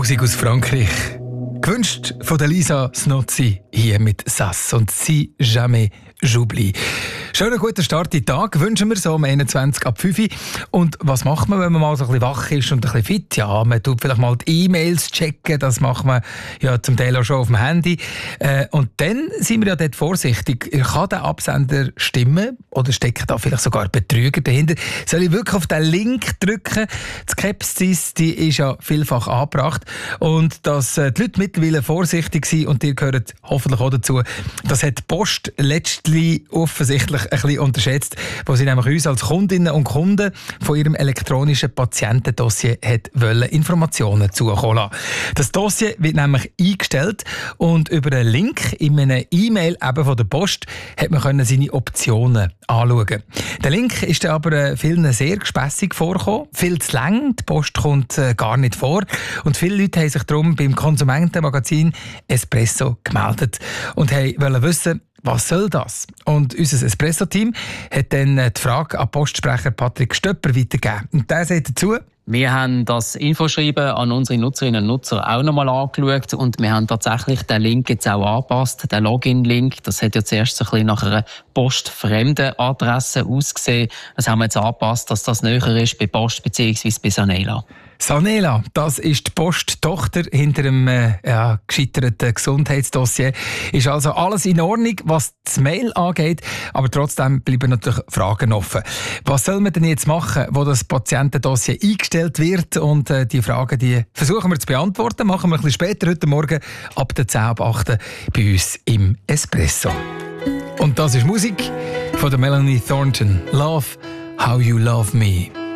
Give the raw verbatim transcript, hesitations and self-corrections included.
Musik aus Frankreich. Gewünscht von der Lisa Snozzi hier mit Sass und «Si jamais j'oublie». Schönen guten Start in den Tag wünschen wir so um einundzwanzig ab fünf Uhr. Und was macht man, wenn man mal so ein bisschen wach ist und ein bisschen fit? Ja, man tut vielleicht mal die E-Mails checken, das macht man ja zum Teil auch schon auf dem Handy. Äh, und dann sind wir ja dort vorsichtig. Kann der Absender stimmen oder stecken da vielleicht sogar Betrüger dahinter? Soll ich wirklich auf den Link drücken? Die Skepsis, die ist ja vielfach angebracht. Und dass äh, die Leute mittlerweile vorsichtig sind, und ihr gehört hoffentlich auch dazu, das hat die Post letztlich offensichtlich ein bisschen unterschätzt, wo sie nämlich uns als Kundinnen und Kunden von ihrem elektronischen Patientendossier hat wollen Informationen zukommen lassen. Das Dossier wird nämlich eingestellt und über einen Link in einer E-Mail eben von der Post hat man können seine Optionen anschauen. Der Link ist dann aber vielen sehr gespässig vorgekommen, viel zu lang, die Post kommt gar nicht vor und viele Leute haben sich darum beim Konsumentenmagazin Espresso gemeldet und wollten wissen, was soll das? Und unser Espresso-Team hat dann die Frage an Postsprecher Patrick Stöpper weitergegeben. Und der sagt dazu: Wir haben das Infoschreiben an unsere Nutzerinnen und Nutzer auch nochmal angeschaut und wir haben tatsächlich den Link jetzt auch angepasst, den Login-Link. Das hat ja zuerst so ein bisschen nach einer postfremden Adresse ausgesehen. Das haben wir jetzt angepasst, dass das näher ist bei Post bzw. bei Sanela. Sanela, das ist die Posttochter hinter einem äh, ja, gescheiterten Gesundheitsdossier. Ist also alles in Ordnung, was das Mail angeht, aber trotzdem bleiben natürlich Fragen offen. Was soll man denn jetzt machen, wo das Patientendossier eingestellt wird? Und äh, die Fragen, die versuchen wir zu beantworten, machen wir ein bisschen später heute Morgen ab der zehn ab acht bei uns im Espresso. Und das ist Musik von der Melanie Thornton. Love, How You Love Me.